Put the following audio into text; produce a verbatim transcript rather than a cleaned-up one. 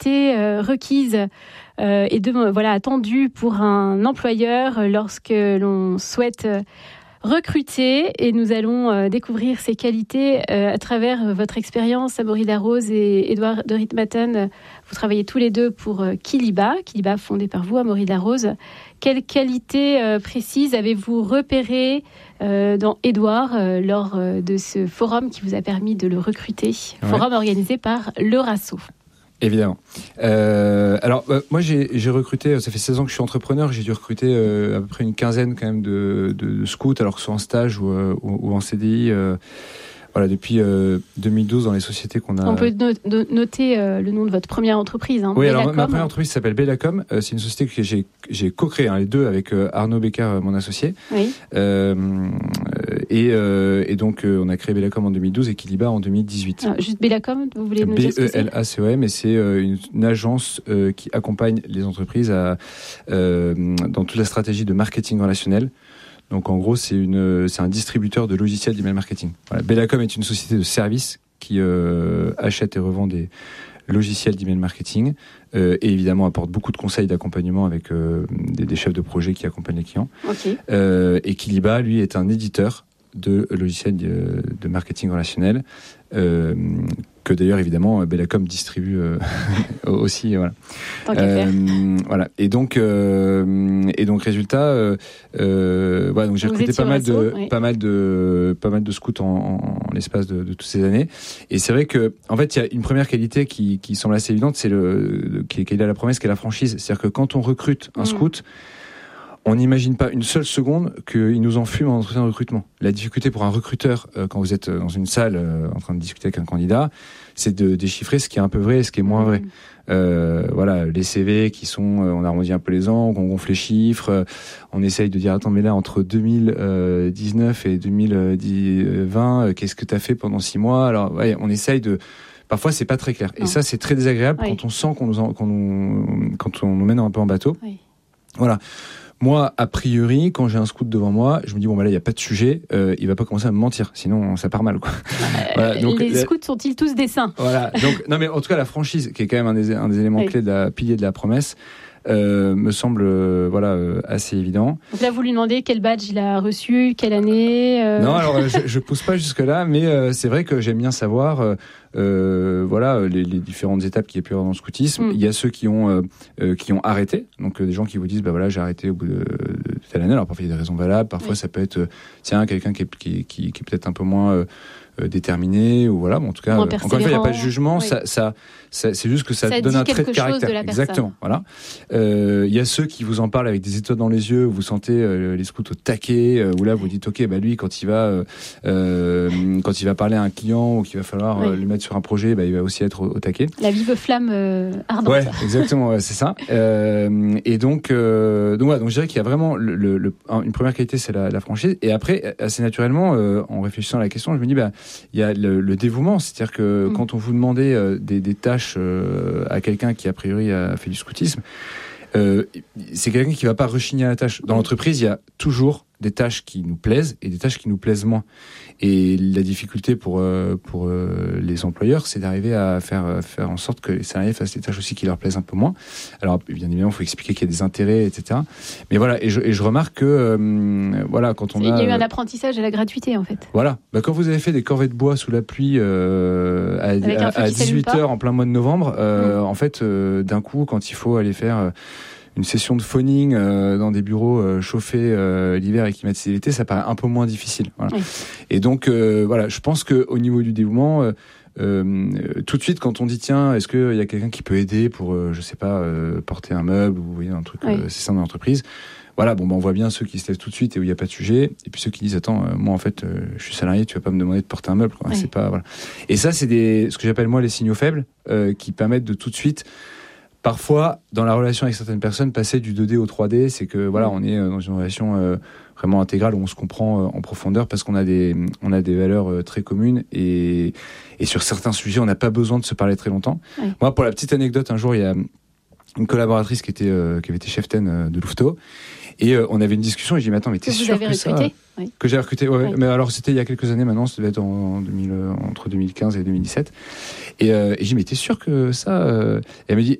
qualités euh, requises euh, et de, voilà, attendues pour un employeur lorsque l'on souhaite euh, recruter. Et nous allons euh, découvrir ces qualités euh, à travers votre expérience, Amaury Darroze et Édouard de Ritmaten. Vous travaillez tous les deux pour euh, Kiliba, Kiliba fondé par vous, Amaury Darroze. Quelles qualités euh, précises avez-vous repérées euh, dans Édouard euh, lors euh, de ce forum qui vous a permis de le recruter, ouais. Forum organisé par l'Eurasso? Évidemment. Euh, alors, euh, moi, j'ai, j'ai recruté, ça fait seize ans que je suis entrepreneur, j'ai dû recruter euh, à peu près une quinzaine quand même de, de, de scouts, alors que ce soit en stage ou, euh, ou, ou en C D I. Euh, voilà, depuis euh, deux mille douze, dans les sociétés qu'on a... On peut no- noter euh, le nom de votre première entreprise. Hein, oui, Bellacom. Alors ma première entreprise s'appelle Bellacom. Euh, c'est une société que j'ai, j'ai co-créée, hein, les deux, avec euh, Arnaud Beccard, mon associé. Oui. Euh, et, euh, et donc, euh, on a créé Bellacom en deux mille douze et Kiliba en deux mille dix-huit. Ah, juste Bellacom, vous voulez nous dire ce que c'est ? B E L A C O M, et c'est euh, une, une agence euh, qui accompagne les entreprises à, euh, dans toute la stratégie de marketing relationnel. Donc en gros, c'est, une, c'est un distributeur de logiciels d'email marketing. Voilà. Bellacom est une société de services qui euh, achète et revend des logiciels d'email marketing euh, et évidemment apporte beaucoup de conseils d'accompagnement avec euh, des, des chefs de projet qui accompagnent les clients. Okay. Euh, et Kiliba, lui, est un éditeur de logiciels de, de marketing relationnel euh, que d'ailleurs évidemment Bellacom distribue euh, aussi, voilà. Tant qu'à faire. Euh, voilà. Et donc euh, et donc résultat, euh, euh, voilà, donc j'ai recruté pas mal de oui. pas mal de pas mal de scouts en, en, en l'espace de, de toutes ces années. Et c'est vrai que en fait il y a une première qualité qui, qui semble assez évidente, c'est le qui, qui est la promesse, qui est la franchise. C'est-à-dire que quand on recrute un mmh. scout, on n'imagine pas une seule seconde qu'il nous en fume en entretien de recrutement. La difficulté pour un recruteur, euh, quand vous êtes dans une salle euh, en train de discuter avec un candidat, c'est de déchiffrer ce qui est un peu vrai et ce qui est moins vrai. Euh, voilà, les C V qui sont, euh, on arrondit un peu les angles, on gonfle les chiffres, euh, on essaye de dire, attends, mais là, entre deux mille dix-neuf et deux mille vingt, euh, qu'est-ce que tu as fait pendant six mois? Alors, ouais, on essaye de... Parfois, c'est pas très clair. Non. Et ça, c'est très désagréable oui. quand on sent qu'on nous, en, qu'on nous, quand on nous mène un peu en bateau. Oui. Voilà. Moi, a priori, quand j'ai un scout devant moi, je me dis bon bah là il y a pas de sujet, euh, il va pas commencer à me mentir, sinon ça part mal quoi. Euh, voilà, donc, les scouts sont-ils tous des saints ? Voilà. Donc non mais en tout cas la franchise, qui est quand même un des, un des éléments oui. clés de la pilier de la promesse, euh, me semble euh, voilà euh, assez évident. Donc là vous lui demandez quel badge il a reçu, quelle année. Euh... Non alors je, je pousse pas jusque là, mais euh, c'est vrai que j'aime bien savoir. Euh, Euh, voilà les, les différentes étapes qu'il y a pu avoir dans le scoutisme. Mm. Il y a ceux qui ont euh, euh, qui ont arrêté, donc euh, des gens qui vous disent bah voilà j'ai arrêté au bout de, de telle année. Alors parfois il y a des raisons valables, parfois oui. ça peut être euh, tiens quelqu'un qui est, qui, qui, qui est peut-être un peu moins euh, euh, déterminé ou voilà. Bon, en tout cas, euh, encore une fois il n'y a pas de jugement. Oui. Ça, ça, ça c'est juste que ça, ça donne un trait de caractère. De Exactement. Voilà. Euh, il y a ceux qui vous en parlent avec des étoiles dans les yeux. Vous sentez euh, les scouts au taquet. Euh, où là vous dites ok bah lui quand il va euh, euh, quand il va parler à un client ou qu'il va falloir oui. euh, lui mettre sur un projet, bah, il va aussi être au, au taquet. La vive flamme euh, ardente. Ouais, exactement, ouais, c'est ça. Euh, et donc, euh, donc, ouais, donc je dirais qu'il y a vraiment le, le, le, une première qualité, c'est la, la franchise. Et après, assez naturellement, euh, en réfléchissant à la question, je me dis, bah, il y a le, le dévouement, c'est-à-dire que mmh. quand on vous demandait euh, des, des tâches euh, à quelqu'un qui a priori a fait du scoutisme, euh, c'est quelqu'un qui va pas rechigner à la tâche. Dans l'entreprise, il y a toujours des tâches qui nous plaisent et des tâches qui nous plaisent moins. Et la difficulté pour euh, pour euh, les employeurs, c'est d'arriver à faire faire en sorte que les salariés fassent des tâches aussi qui leur plaisent un peu moins. Alors bien évidemment, il faut expliquer qu'il y a des intérêts, et cetera. Mais voilà, et je et je remarque que euh, voilà quand on il a il y a eu un apprentissage à la gratuité en fait. Voilà, bah, quand vous avez fait des corvées de bois sous la pluie euh, à, à, à dix-huit heures en plein mois de novembre, euh, mmh. en fait euh, d'un coup quand il faut aller faire euh, une session de phoning euh, dans des bureaux euh, chauffés euh, l'hiver et climatisés l'été, ça paraît un peu moins difficile. Voilà. Oui. Et donc, euh, voilà, je pense qu'au niveau du dévouement, euh, euh, tout de suite, quand on dit tiens, est-ce qu'il y a quelqu'un qui peut aider pour, euh, je sais pas, euh, porter un meuble ou vous voyez un truc, oui. euh, c'est ça dans l'entreprise. Voilà, bon, ben on voit bien ceux qui se lèvent tout de suite et où il n'y a pas de sujet, et puis ceux qui disent attends, euh, moi en fait, euh, je suis salarié, tu vas pas me demander de porter un meuble, quoi. Oui. C'est pas voilà. Et ça, c'est des, ce que j'appelle moi les signaux faibles, euh, qui permettent de tout de suite. Parfois, dans la relation avec certaines personnes, passer du deux D au trois D, c'est que voilà, on est dans une relation euh, vraiment intégrale où on se comprend euh, en profondeur parce qu'on a des on a des valeurs euh, très communes et et sur certains sujets, on n'a pas besoin de se parler très longtemps. Oui. Moi, pour la petite anecdote, un jour, il y a une collaboratrice qui était euh, qui avait été chef-ten euh, de Louveteau et euh, on avait une discussion et je dis mais attends, mais t'es sûr que ça oui. que j'ai recruté ouais, oui. Mais alors c'était il y a quelques années maintenant, ça devait être en deux mille, entre deux mille quinze et deux mille dix-sept. Et, euh, et j'ai dit mais t'es sûr que ça euh... Et elle me dit